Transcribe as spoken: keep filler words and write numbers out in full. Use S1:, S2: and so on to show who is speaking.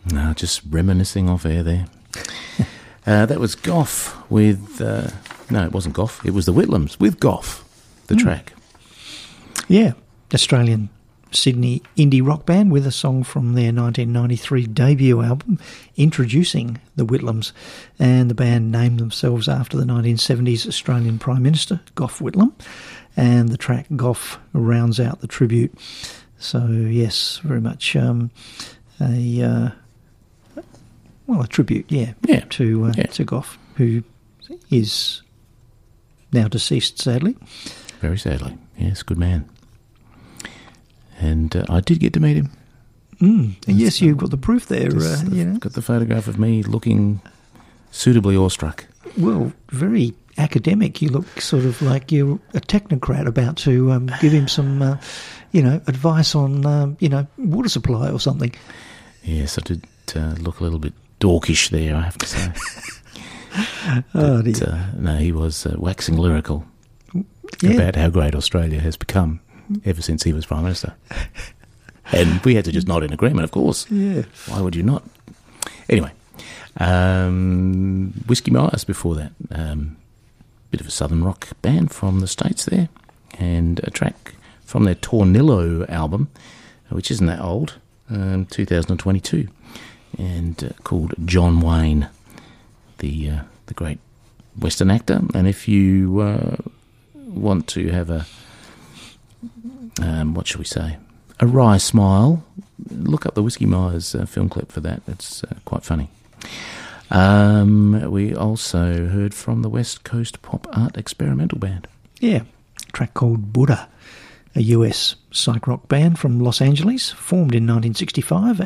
S1: No, just reminiscing off air there. uh, that was Gough with... Uh, no, it wasn't Gough. It was the Whitlams with Gough, the mm. track.
S2: Yeah, Australian Sydney indie rock band with a song from their nineteen ninety-three debut album introducing the Whitlams, and the band named themselves after the nineteen seventies Australian Prime Minister Gough Whitlam, and the track Gough rounds out the tribute. So yes, very much um, a uh, well a tribute, yeah,
S1: yeah.
S2: to uh,
S1: yeah.
S2: to Gough, who is now deceased, sadly.
S1: Very sadly, yes, good man. And uh, I did get to meet him.
S2: Mm. Yes, you've got the proof there. Uh,
S1: the,
S2: you know.
S1: Got the photograph of me looking suitably awestruck.
S2: Well, very academic. You look sort of like you're a technocrat about to um, give him some, uh, you know, advice on, um, you know, water supply or something.
S1: Yes, I did uh, look a little bit dorkish there, I have to say.
S2: oh,
S1: but,
S2: dear.
S1: Uh, no, he was uh, waxing lyrical
S2: yeah.
S1: about how great Australia has become ever since he was Prime Minister. And we had to just nod in agreement, of course.
S2: Yeah.
S1: Why would you not? Anyway, um, Whiskey Myers before that. Um, bit of a southern rock band from the States there. And a track from their Tornillo album, which isn't that old, um, two thousand twenty-two, and uh, called John Wayne, the, uh, the great Western actor. And if you uh, want to have a Um, what shall we say? A wry smile. Look up the Whiskey Myers uh, film clip for that. It's uh, quite funny. Um, we also heard from the West Coast Pop Art Experimental Band.
S2: Yeah, a track called Buddha, a U S psych rock band from Los Angeles, formed in nineteen sixty-five